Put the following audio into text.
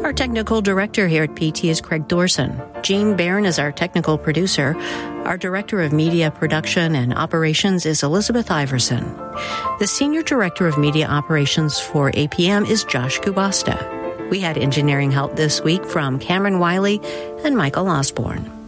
Our technical director here at PT is Craig Dorson. Jean Barron is our technical producer. Our director of media production and operations is Elizabeth Iverson. The senior director of media operations for APM is Josh Kubasta. We had engineering help this week from Cameron Wiley and Michael Osborne.